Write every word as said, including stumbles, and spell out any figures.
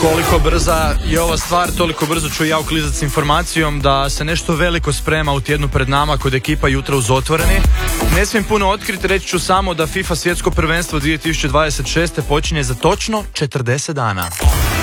Koliko brza je ova stvar, toliko brzo ću ja uklizati s informacijom da se nešto veliko sprema u tjednu pred nama kod ekipa Jutra uz otvoreni. Ne smijem puno otkriti, reći ću samo da FIFA svjetsko prvenstvo dvije tisuće dvadeset šeste počinje za točno četrdeset dana.